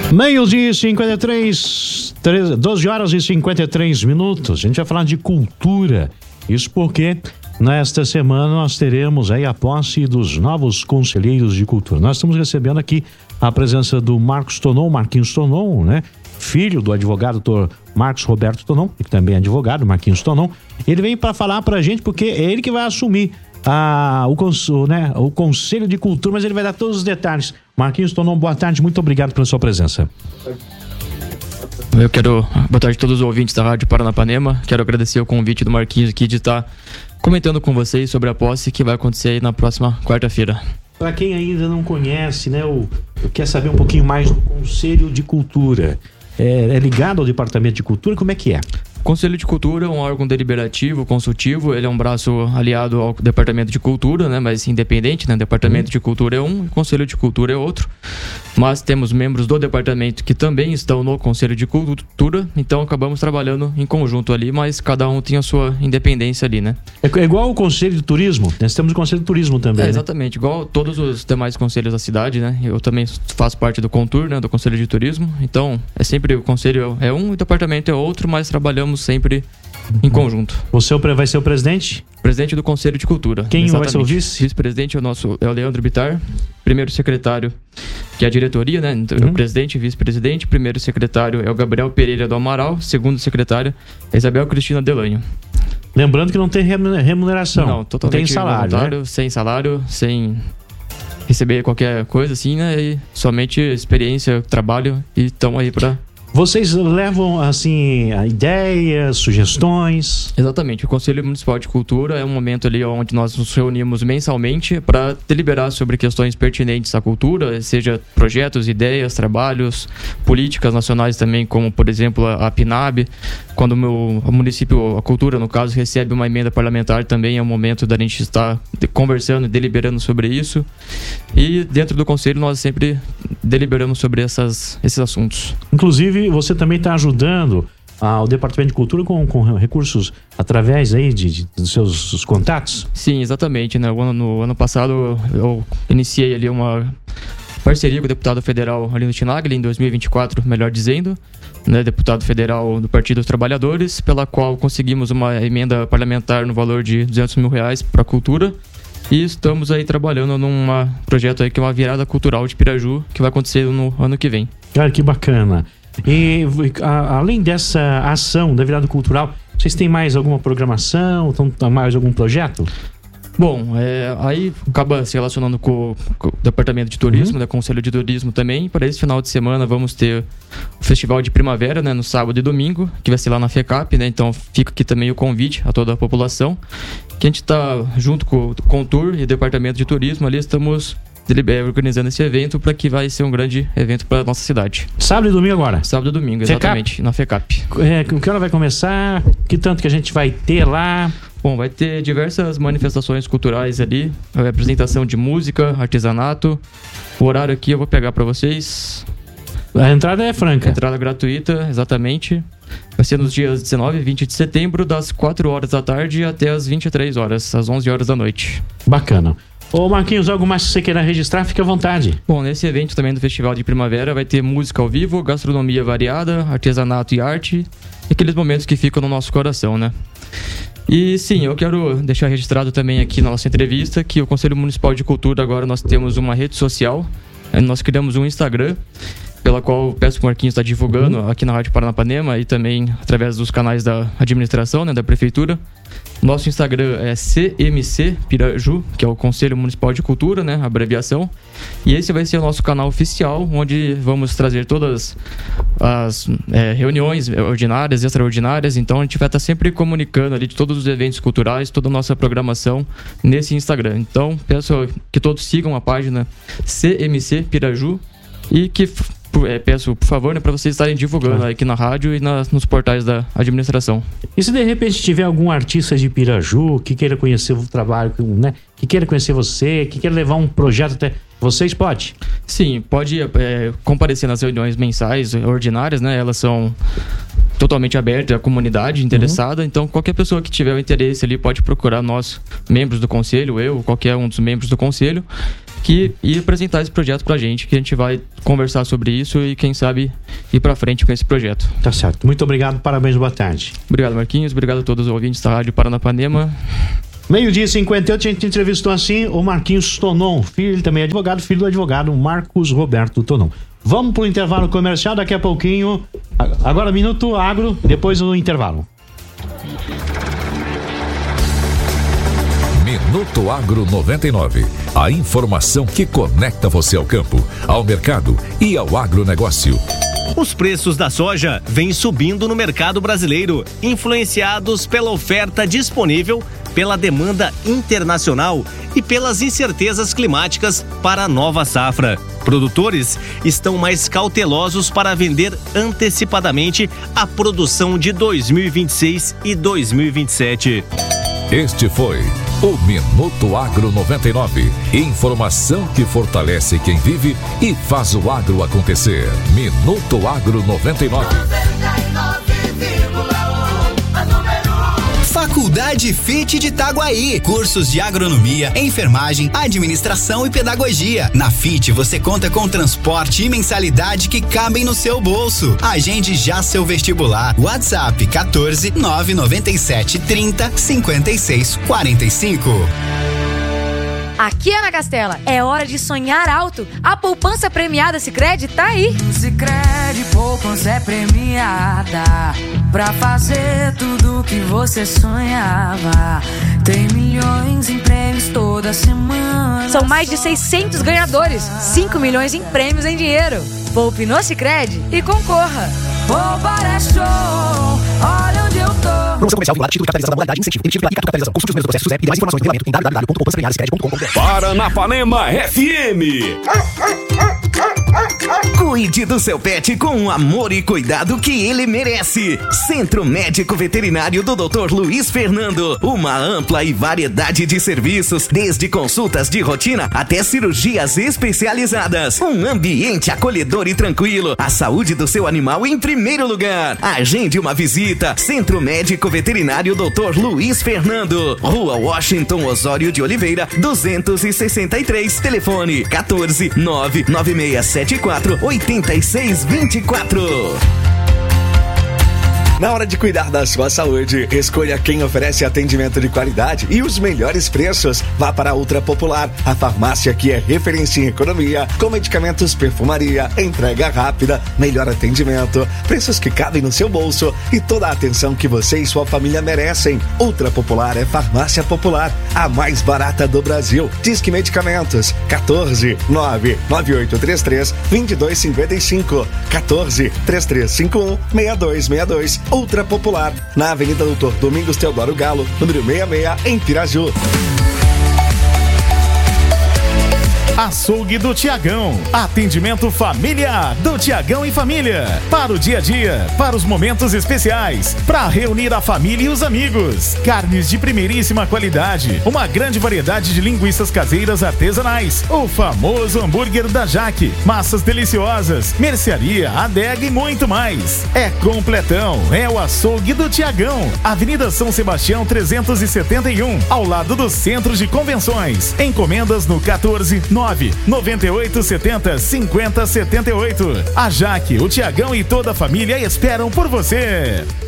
Meio-dia e 53, 12 horas e 53 minutos. A gente vai falar de cultura. Isso porque nesta semana nós teremos aí a posse dos novos conselheiros de cultura. Nós estamos recebendo aqui a presença do Marcos Tonon, Marquinhos Tonon, né? Filho do advogado Dr. Marcos Roberto Tonon, que também é advogado, Marquinhos Tonon. Ele vem para falar pra gente porque é ele que vai assumir o Conselho de Cultura, mas ele vai dar todos os detalhes. Marquinhos Tonon, boa tarde, muito obrigado pela sua presença. Boa tarde a todos os ouvintes da Rádio Paranapanema. Quero agradecer o convite do Marquinhos aqui de estar comentando com vocês sobre a posse que vai acontecer aí na próxima quarta-feira. Para quem ainda não conhece, né, quer saber um pouquinho mais do Conselho de Cultura, é ligado ao Departamento de Cultura, como é que é? O Conselho de Cultura é um órgão deliberativo, consultivo, ele é um braço aliado ao Departamento de Cultura, né, mas independente, né? O Departamento de Cultura é um, o Conselho de Cultura é outro. Mas temos membros do departamento que também estão no Conselho de Cultura, então acabamos trabalhando em conjunto ali, mas cada um tem a sua independência ali, né? É igual o Conselho de Turismo, nós temos o Conselho de Turismo também, né? Exatamente, igual todos os demais conselhos da cidade, né? Eu também faço parte do Contur, né, do Conselho de Turismo, então é sempre o Conselho é um e o departamento é outro, mas trabalhamos sempre em conjunto. Você vai ser o presidente? Presidente do Conselho de Cultura. Quem vai ser o vice? Vice-presidente é o Leandro Bittar. Primeiro secretário, que é a diretoria, né? O presidente e vice-presidente. Primeiro secretário é o Gabriel Pereira do Amaral. Segundo secretário é Isabel Cristina Delanho. Lembrando que não tem remuneração. Não, totalmente tem salário, voluntário, né? Sem salário, sem receber qualquer coisa assim, né? E somente experiência, trabalho e estão aí para... Vocês levam, assim, ideias, sugestões? Exatamente. O Conselho Municipal de Cultura é um momento ali onde nós nos reunimos mensalmente para deliberar sobre questões pertinentes à cultura, seja projetos, ideias, trabalhos, políticas nacionais também, como, por exemplo, a PNAB. Quando o município, a cultura, no caso, recebe uma emenda parlamentar, também é um momento da gente estar conversando e deliberando sobre isso. E dentro do Conselho nós sempre deliberamos sobre esses assuntos. Inclusive, você também está ajudando o Departamento de Cultura com recursos através aí dos seus contatos? Sim, exatamente, né? No ano passado eu iniciei ali uma parceria com o deputado federal Arlindo Chinaglia, em 2024, melhor dizendo, né? Deputado federal do Partido dos Trabalhadores, pela qual conseguimos uma emenda parlamentar no valor de R$200 mil para a cultura. E estamos aí trabalhando num projeto aí que é uma virada cultural de Piraju, que vai acontecer no ano que vem. Cara, que bacana. E além dessa ação da virada cultural, vocês têm mais alguma programação? Mais algum projeto? Bom, aí acaba se relacionando com o Departamento de Turismo, né, Conselho de Turismo também. Para esse final de semana vamos ter o Festival de Primavera, né, no sábado e domingo, que vai ser lá na FECAP, né? Então fica aqui também o convite a toda a população, que a gente está junto com o Contur e o Departamento de Turismo ali, estamos organizando esse evento para que vai ser um grande evento para nossa cidade. Sábado e domingo agora? Sábado e domingo, exatamente, FECAP? na FECAP. Que hora vai começar? Que tanto que a gente vai ter lá? Bom, vai ter diversas manifestações culturais ali, apresentação de música, artesanato. O horário aqui eu vou pegar para vocês. A entrada é franca? A entrada gratuita, exatamente. Vai ser nos dias 19 e 20 de setembro, das 4 horas da tarde até as 23 horas, às 11 horas da noite. Bacana. Ô Marquinhos, algo mais que você queira registrar, fique à vontade. Bom, nesse evento também do Festival de Primavera vai ter música ao vivo, gastronomia variada, artesanato e arte, e aqueles momentos que ficam no nosso coração, né? E sim, eu quero deixar registrado também aqui na nossa entrevista que o Conselho Municipal de Cultura agora nós temos uma rede social, nós criamos um Instagram, pela qual peço que o Marquinhos está divulgando aqui na Rádio Paranapanema e também através dos canais da administração, né, da prefeitura. Nosso Instagram é CMC Piraju, que é o Conselho Municipal de Cultura, né, a abreviação. E esse vai ser o nosso canal oficial, onde vamos trazer todas as reuniões ordinárias, extraordinárias. Então a gente vai estar sempre comunicando ali de todos os eventos culturais, toda a nossa programação nesse Instagram. Então peço que todos sigam a página CMC Piraju e que peço, por favor, né, para vocês estarem divulgando aqui na rádio e nos portais da administração. E se de repente tiver algum artista de Piraju que queira conhecer o trabalho, né, que queira conhecer você, que queira levar um projeto até vocês, pode? Sim, pode comparecer nas reuniões mensais ordinárias, né? Elas são totalmente abertas à comunidade interessada, então qualquer pessoa que tiver o interesse ali pode procurar nós, membros do conselho, eu, qualquer um dos membros do conselho, e apresentar esse projeto pra gente, que a gente vai conversar sobre isso e quem sabe ir pra frente com esse projeto. Tá certo. Muito obrigado, parabéns, boa tarde. Obrigado, Marquinhos, obrigado a todos os ouvintes da Rádio Paranapanema. 12h58, a gente entrevistou assim o Marquinhos Tonon, filho também advogado, filho do advogado Marcos Roberto Tonon. Vamos pro intervalo comercial, daqui a pouquinho, agora Minuto Agro, depois do intervalo. Minuto Agro 99. A informação que conecta você ao campo, ao mercado e ao agronegócio. Os preços da soja vêm subindo no mercado brasileiro, influenciados pela oferta disponível, pela demanda internacional e pelas incertezas climáticas para a nova safra. Produtores estão mais cautelosos para vender antecipadamente a produção de 2026 e 2027. Este foi o Minuto Agro 99. Informação que fortalece quem vive e faz o agro acontecer. Minuto Agro 99. Faculdade FIT de Itaguaí. Cursos de agronomia, enfermagem, administração e pedagogia. Na FIT você conta com transporte e mensalidade que cabem no seu bolso. Agende já seu vestibular. WhatsApp 14 997 30 56 45. Aqui, Ana Castela, é hora de sonhar alto. A poupança premiada Sicredi tá aí. Sicredi, poupança é premiada pra fazer tudo que você sonhava. Tem milhões em prêmios toda semana. São mais de 600 ganhadores, 5 milhões em prêmios em dinheiro. Poupe no Sicredi e concorra. Poupar é show, olha onde eu tô. Promoção comercial vinculada, título de capitalização da modalidade incentivo. Emitido pela Capitalização. Consulte os primeiros processos e mais informações no regulamento em www.poupançapremiadasicredi.com.br. Paranapanema FM. Cuide do seu pet com o amor e cuidado que ele merece. Centro Médico Veterinário do Dr. Luiz Fernando. Uma ampla e variedade de serviços, desde consultas de rotina até cirurgias especializadas. Um ambiente acolhedor e tranquilo. A saúde do seu animal em primeiro lugar. Agende uma visita. Centro Médico Veterinário Dr. Luiz Fernando. Rua Washington Osório de Oliveira, 263. Telefone 14 99674 8624. Na hora de cuidar da sua saúde, escolha quem oferece atendimento de qualidade e os melhores preços. Vá para a Ultra Popular, a farmácia que é referência em economia, com medicamentos, perfumaria, entrega rápida, melhor atendimento, preços que cabem no seu bolso e toda a atenção que você e sua família merecem. Ultra Popular é farmácia popular, a mais barata do Brasil. Disque Medicamentos, 14 99833 2255, 14 3351 6262. Ultra Popular, na Avenida Doutor Domingos Teodoro Galo, número 66, em Piraju. Açougue do Tiagão. Atendimento familiar do Tiagão e família. Para o dia a dia, para os momentos especiais, para reunir a família e os amigos. Carnes de primeiríssima qualidade. Uma grande variedade de linguiças caseiras artesanais. O famoso hambúrguer da Jaque. Massas deliciosas. Mercearia, adega e muito mais. É completão. É o Açougue do Tiagão. Avenida São Sebastião 371. Ao lado do Centro de Convenções. Encomendas no 14 99870 5078. A Jaque, o Tiagão e toda a família esperam por você.